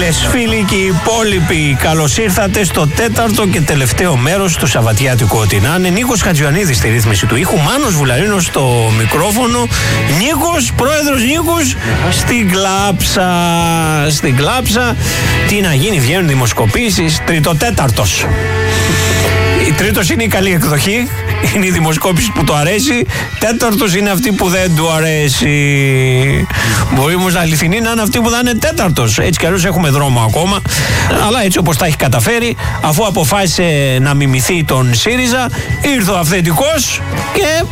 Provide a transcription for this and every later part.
φίλες, φίλοι και οι υπόλοιποι, καλώς ήρθατε στο τέταρτο και τελευταίο μέρος του Σαββατιάτικου Ό,τι να είναι. Νίκος Χατζιωαννίδης στη ρύθμιση του ήχου, Μάνος Βουλαρίνος στο μικρόφωνο. Νίκος, πρόεδρος Νίκος, στην κλάψα. Στην κλάψα, τι να γίνει, βγαίνουν δημοσκοπήσεις, τριτοτέταρτος. Η τρίτος είναι η καλή εκδοχή, είναι η δημοσκόπηση που του αρέσει. Τέταρτος είναι αυτή που δεν του αρέσει. Μπορεί όμως να αληθινή να είναι αυτή που θα είναι τέταρτος. Έτσι κι αλλιώς έχουμε δρόμο ακόμα. Αλλά έτσι όπως τα έχει καταφέρει, αφού αποφάσισε να μιμηθεί τον ΣΥΡΙΖΑ, ήρθε ο αυθεντικός και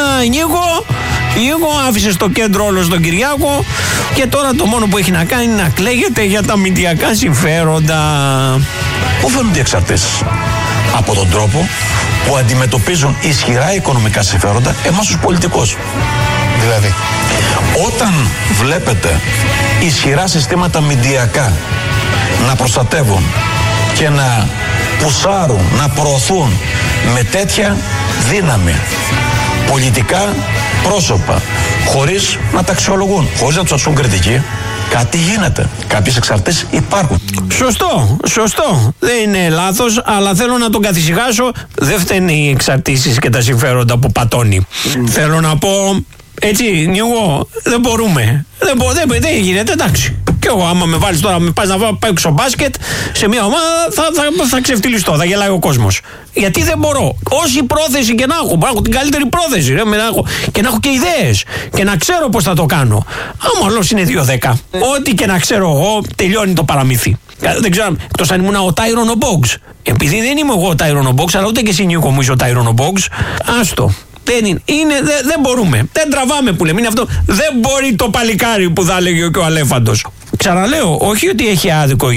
Νίκο άφησε στο κέντρο όλο τον Κυριάκο και τώρα το μόνο που έχει να κάνει είναι να κλαίγεται για τα μηντιακά συμφέροντα. Πού φαίνονται οι εξαρτήσεις? Από τον τρόπο που αντιμετωπίζουν ισχυρά οικονομικά συμφέροντα εμάς τους πολιτικούς. Δηλαδή, όταν βλέπετε ισχυρά συστήματα μηντιακά να προστατεύουν και να πουσάρουν, να προωθούν με τέτοια δύναμη πολιτικά πρόσωπα, χωρίς να τα αξιολογούν, χωρίς να τους ασκούν κριτική, κάτι γίνεται. Κάποιες εξαρτήσεις υπάρχουν. Σωστό. Δεν είναι λάθος, αλλά θέλω να τον καθησυχάσω. Δεν φταίνε οι εξαρτήσεις και τα συμφέροντα που πατώνει. Θέλω να πω, έτσι, Νίκο, δεν μπορούμε. Δεν γίνεται, εντάξει. Και εγώ, άμα με βάλεις τώρα, με πας να παίξω μπάσκετ σε μια ομάδα, θα ξεφτυλιστώ, θα γελάει ο κόσμος. Γιατί δεν μπορώ. Όση πρόθεση και να έχω την καλύτερη πρόθεση, και να έχω και ιδέες και να ξέρω πώς θα το κάνω. Άμα όλος είναι 2-10. Ό,τι και να ξέρω εγώ, τελειώνει το παραμύθι. Δεν ξέρω, εκτός αν ήμουν ο Τάιρον ο Μπόγκς. Επειδή δεν είμαι εγώ ο Τάιρον ο Μπόγκς, αλλά ούτε και εσύ Νίκο μου είσαι ο Τάιρον ο Μπόγκς, άστο. Δεν μπορούμε. Δεν τραβάμε που λέμε. Είναι αυτό. Δεν μπορεί το παλικάρι που θα έλεγε και ο Αλέφαντος. Ξαναλέω, όχι ότι έχει άδικο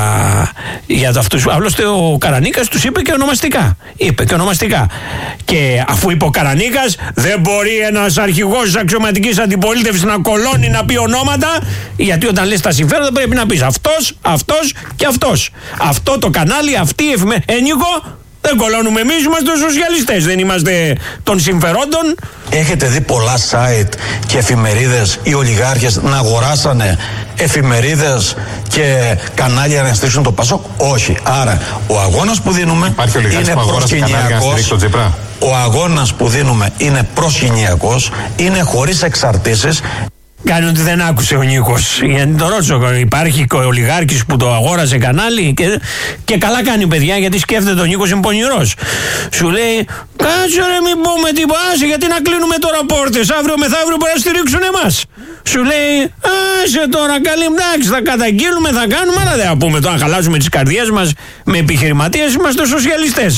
για αυτούς. Άλλωστε ο Καρανίκας τους είπε και ονομαστικά. Και αφού είπε ο Καρανίκας, δεν μπορεί ένας αρχηγός της αξιωματικής αντιπολίτευσης να κολώνει, να πει ονόματα, γιατί όταν λες τα συμφέροντα πρέπει να πεις αυτός και αυτός. Αυτό το κανάλι, αυτή η εφημερίδα. Νίκο, δεν κολώνουμε εμείς, είμαστε σοσιαλιστές, δεν είμαστε των συμφερόντων. Έχετε δει πολλά site και εφημερίδες οι ολιγάρχες να αγοράσανε εφημερίδες και κανάλια να στηρίξουν το ΠΑΣΟΚ? Όχι. Άρα ο αγώνας που δίνουμε είναι προσκυνιακός. Ο αγώνας που δίνουμε είναι προσκυνιακός, είναι χωρίς εξαρτήσεις. Κάνει ότι δεν άκουσε ο Νίκος. Γιατί το ρώτησα, υπάρχει και ο ολιγάρχης που το αγόρασε κανάλι και καλά κάνει, παιδιά, γιατί σκέφτεται ο Νίκος είναι πονηρός. Σου λέει, κάτσε ρε, μην πούμε τίποτα, γιατί να κλείνουμε τώρα πόρτες, αύριο μεθαύριο μπορεί να στηρίξουν εμάς. Σου λέει, άσε τώρα, καλή, εντάξει, θα καταγγείλουμε, θα κάνουμε, αλλά δεν θα πούμε τώρα να χαλάσουμε τις καρδιές μας με επιχειρηματίες, είμαστε σοσιαλιστές.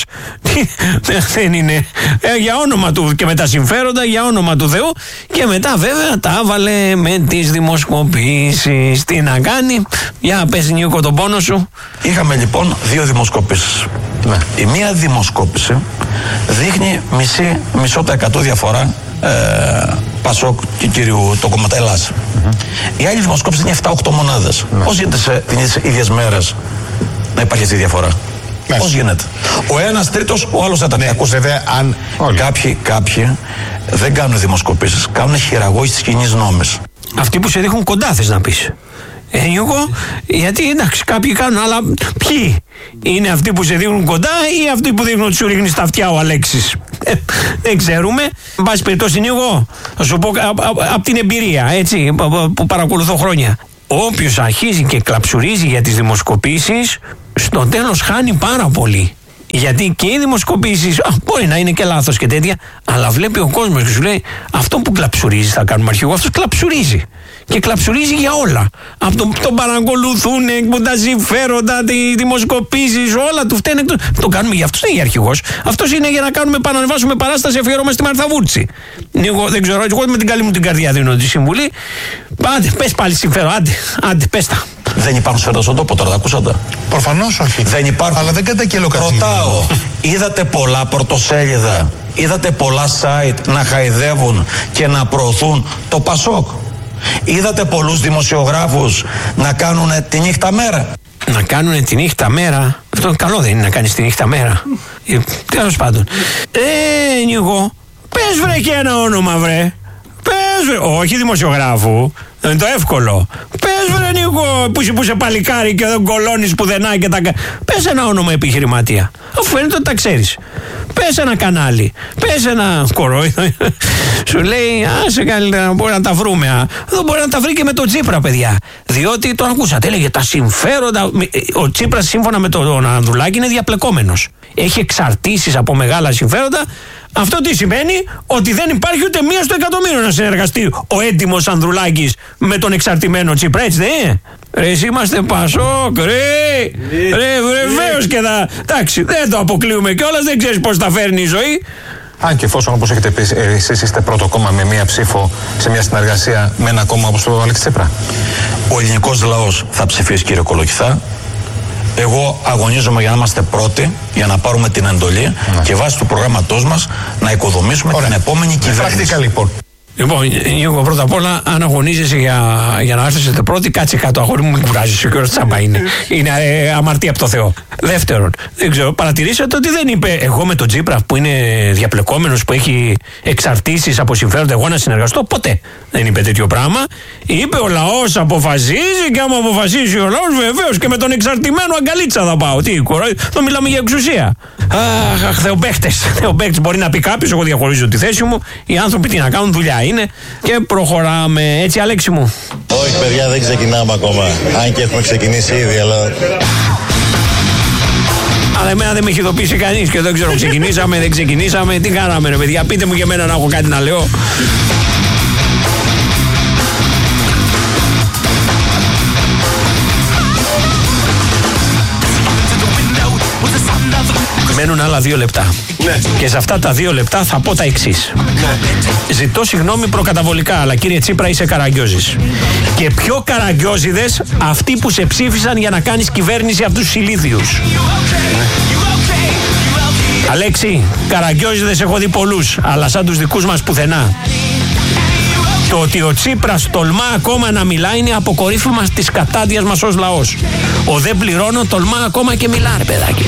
Δεν είναι. Για όνομα του και με τα συμφέροντα, για όνομα του Θεού. Και μετά βέβαια τα έβαλε με τις δημοσκοπήσεις. Τι να κάνει, για πες Νίκο τον πόνο σου. Είχαμε λοιπόν 2 δημοσκοπήσεις. Η μία δημοσκόπηση δείχνει μισό τα 100 διαφορά Πασόκ και κύριου το κόμμα Ελλάς. Η άλλη δημοσκόπηση είναι 7-8 μονάδες. Πώς γίνεται σε τις ίδιες μέρες να υπάρχει αυτή η διαφορά? Πώς γίνεται? Ο ένας τρίτος, ο άλλος τέταρτος. Ακούστε, βέβαια, αν κάποιοι δεν κάνουν δημοσκοπήσεις, κάνουν χειραγώγηση της κοινής νόμης. Αυτοί που σε ρίχνουν κοντά, θες να πεις? Εγώ, γιατί εντάξει, κάποιοι κάνουν, αλλά ποιοι είναι αυτοί που σε δίνουν κοντά ή αυτοί που δείχνουν ότι σου ρίχνει στα αυτιά ο Αλέξης? Δεν ξέρουμε. Εν πάση περιπτώσει, εγώ θα σου πω από την εμπειρία, έτσι, που παρακολουθώ χρόνια. Όποιος αρχίζει και κλαψουρίζει για τις δημοσκοπήσεις, στο τέλος χάνει πάρα πολύ. Γιατί και οι δημοσκοπήσεις μπορεί να είναι και λάθος και τέτοια, αλλά βλέπει ο κόσμος και σου λέει, αυτό που κλαψουρίζει θα κάνουμε αρχηγό, αυτός κλαψουρίζει. Και κλαψουρίζει για όλα. Από τον παρακολουθούν, τα συμφέροντα, οι δημοσκοπήσεις, όλα του φταίνε. Το κάνουμε για αυτός, δεν είναι για αρχηγός. Αυτός είναι για να ανεβάσουμε παράσταση αφιερώμα στη Μάρθα Βούτση. Εγώ δεν ξέρω, εγώ με την καλή μου την καρδιά δίνω τη συμβουλή. Άντε, πες πάλι συμφέρον, άντε, πες τα. Δεν υπάρχουν συμφέροντα στον τόπο, τώρα τα ακούσατε? Προφανώς όχι. Δεν υπάρχουν. Αλλά δεν κατακυλοκαθίζουν. Ρωτάω, είδατε πολλά πρωτοσέλιδα, είδατε πολλά site να χαϊδεύουν και να προωθούν το Πασόκ? Είδατε πολλούς δημοσιογράφους να κάνουν τη νύχτα μέρα? Να κάνουν τη νύχτα μέρα? Αυτό καλό δεν είναι να κάνεις τη νύχτα μέρα. Τέλος πάντων. Νίκο, πες βρε και ένα όνομα βρε. Πες όχι δημοσιογράφου. Είναι το εύκολο. Πες βρε Νίκο που είσαι παλικάρι και δεν κολώνεις πουθενά και τα... Πες ένα όνομα επιχειρηματία. Αφού φαίνεται ότι τα ξέρεις. Πες ένα κανάλι. Πες ένα κορόιδο. Σου λέει άσε καλύτερα μπορεί να τα βρούμε. Εδώ μπορεί να τα βρει και με τον Τσίπρα παιδιά. Διότι τον ακούσατε έλεγε τα συμφέροντα. Ο Τσίπρας σύμφωνα με τον Ανδρουλάκη είναι διαπλεκόμενος. Έχει εξαρτήσεις από μεγάλα συμφέροντα. Αυτό τι σημαίνει? Ότι δεν υπάρχει ούτε μία στο εκατομμύριο να συνεργαστεί ο έντιμος Ανδρουλάκης με τον εξαρτημένο Τσίπρα, έτσι δεν είναι? Ρε, είμαστε Πασόκ, ρε, βεβαίως και θα. Εντάξει, δεν το αποκλείουμε κιόλας, δεν ξέρεις πώς θα φέρνει η ζωή. Αν και εφόσον, όπως έχετε πει, εσείς είστε πρώτο κόμμα με μία ψήφο σε μια συνεργασία με ένα κόμμα όπως το Αλέξη Τσίπρα. Ο ελληνικός λαός θα ψηφίσει, κύριε Κολοκυθά. Εγώ αγωνίζομαι για να είμαστε πρώτοι, για να πάρουμε την εντολή και βάσει του προγράμματός μας να οικοδομήσουμε την επόμενη κυβέρνηση. Πρακτικά λοιπόν. Λοιπόν, Νίκο, πρώτα απ' όλα, αν αγωνίζεσαι για να έρθετε πρώτοι, κάτσε κάτω. Αγόρι μου, μην κουράζεσαι. Ο κ. Τσάμπα είναι. Είναι αμαρτία από το Θεό. Δεύτερον, δεν ξέρω, παρατηρήσατε ότι δεν είπε εγώ με τον Τσίπρα που είναι διαπλεκόμενος, που έχει εξαρτήσεις από συμφέροντα, εγώ να συνεργαστώ. Ποτέ δεν είπε τέτοιο πράγμα. Είπε ο λαός αποφασίζει και άμα αποφασίζει ο λαός, βεβαίως και με τον εξαρτημένο αγκαλίτσα θα πάω. Τι, εδώ μιλάμε για εξουσία. Αχ, θεοπαίχτες. Μπορεί να πει κάποιος, εγώ διαχωρίζω τη θέση μου. Οι άνθρωποι τι να κάνουν, δουλειά είναι. Και προχωράμε. Έτσι, Αλέξη μου? Όχι, παιδιά, δεν ξεκινάμε ακόμα. Αν και έχουμε ξεκινήσει ήδη, αλλά. Αλλά εμένα δεν με έχει ειδοποιήσει κανείς και δεν ξέρω, ξεκινήσαμε, δεν ξεκινήσαμε. Τι κάναμε, ρε παιδιά, πείτε μου και εμένα να έχω κάτι να λέω. Μένουν άλλα 2 λεπτά. Ναι. Και σε αυτά τα 2 λεπτά θα πω τα εξής. Ναι. Ζητώ συγγνώμη προκαταβολικά, αλλά κύριε Τσίπρα είσαι καραγκιόζης. Και πιο καραγκιόζιδες αυτοί που σε ψήφισαν για να κάνεις κυβέρνηση από τους ηλίθιους. Αλέξη, καραγκιόζιδες έχω δει πολλούς, αλλά σαν τους δικούς μας πουθενά. Το ότι ο Τσίπρας τολμά ακόμα να μιλά είναι αποκορύφωμα της κατάντιας μας ως λαός. Ο δεν πληρώνω τολμά ακόμα και μιλά, ρε παιδάκι.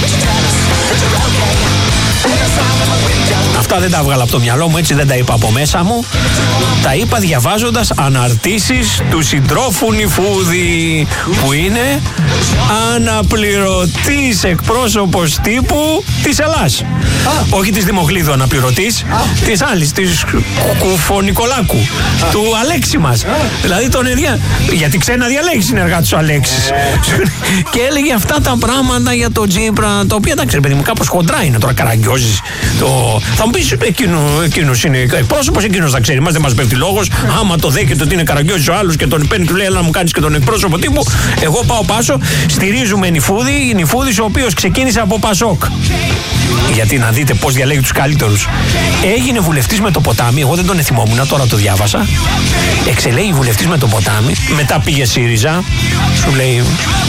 Αυτά δεν τα έβγαλα από το μυαλό μου, έτσι δεν τα είπα από μέσα μου. Τα είπα διαβάζοντας αναρτήσεις του συντρόφου Νιφούδη, που είναι αναπληρωτής εκπρόσωπος τύπου της Ελλάς. Όχι της Δημοκλίδου αναπληρωτής, της άλλης, της Κουφονικολάκου, του Αλέξη μας. Δηλαδή τον ενδιά. Γιατί ξένα διαλέγει συνεργάτης ο Αλέξης. Και έλεγε αυτά τα πράγματα για τον Τσίπρα, τα οποία εντάξει, παιδί μου, κάπως χοντρά είναι τώρα, καραγκιόζης. Θα μου πεις, εκείνος είναι εκπρόσωπος, εκείνος θα ξέρει. Μας δεν μας πέφτει λόγος. Άμα το δέχεται ότι είναι καραγκιόζης ο άλλος και τον παίρνει, του λέει, έλα να μου κάνεις και τον εκπρόσωπο τύπου. Εγώ πάω Πάσο, στηρίζουμε Νιφούδη, Νιφούδης ο οποίος ξεκίνησε από Πασόκ. Γιατί να δείτε πώς διαλέγει τους καλύτερους. Έγινε βουλευτής με το ποτάμι, εγώ δεν τον εθιμόμουν, τώρα το διάβασα. Εξελέγει βουλευτής με το ποτάμι, μετά πήγε ΣΥΡΙΖΑ, σου λέει.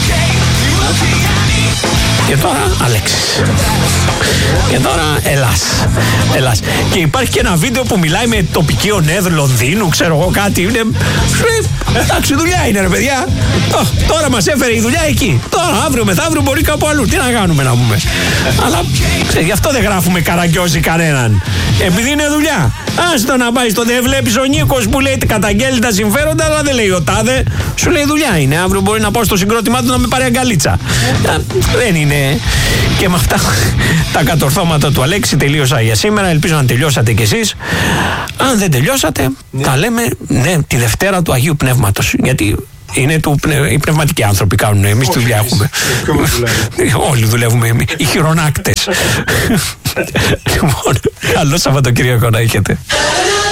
Και τώρα Αλέξης. Και τώρα Ελλάς. Και υπάρχει και ένα βίντεο που μιλάει με τοπική ΟΝΕΔ Λονδίνου, ξέρω εγώ κάτι. Είναι. Εντάξει, δουλειά είναι, ρε παιδιά. Τώρα μας έφερε η δουλειά εκεί. Τώρα, αύριο μεθαύριο μπορεί κάπου αλλού. Τι να κάνουμε να πούμε. Αλλά γι' αυτό δεν γράφουμε καραγκιόζη κανέναν. Επειδή είναι δουλειά. Άστο να πάει στο δεν βλέπεις ο Νίκος που λέει καταγγέλει τα συμφέροντα, αλλά δεν λέει ο τάδε. Σου λέει δουλειά είναι. Αύριο μπορεί να πάω στο συγκρότημά του να με πάρει αγκαλίτσα. Δεν είναι. Και με αυτά τα κατορθώματα του Αλέξη τελείωσα για σήμερα. Ελπίζω να τελειώσατε κι εσείς. Αν δεν τελειώσατε, τα λέμε τη Δευτέρα του Αγίου Πνεύματος. Γιατί είναι οι πνευματικοί άνθρωποι κάνουν. Εμείς τη δουλειά έχουμε. Όλοι δουλεύουμε. Οι χειρονάκτες. Λοιπόν, καλό Σαββατοκύριακο να έχετε.